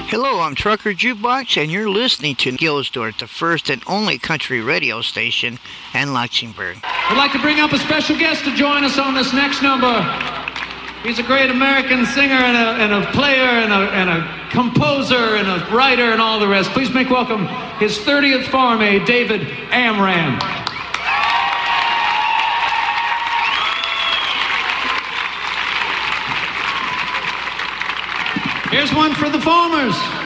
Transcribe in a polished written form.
Hello, I'm Trucker Jukebox, and you're listening to Gilsdorf, the first and only country radio station in Luxembourg. I'd like to bring up a special guest to join us on this next number. He's a great American singer and a player and a composer and a writer and all the rest. Please make welcome his 30th farm aide, David Amram. Here's one for the farmers.